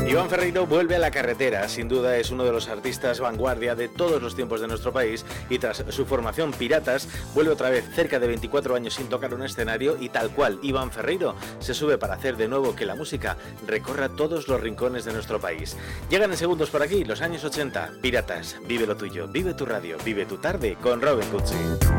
Iván Ferreiro vuelve a la carretera, sin duda es uno de los artistas vanguardia de todos los tiempos de nuestro país y tras su formación Piratas vuelve otra vez cerca de 24 años sin tocar un escenario y tal cual Iván Ferreiro se sube para hacer de nuevo que la música recorra todos los rincones de nuestro país. Llegan en segundos por aquí los años 80, Piratas, vive lo tuyo, vive tu radio, vive tu tarde con Robin Cucci.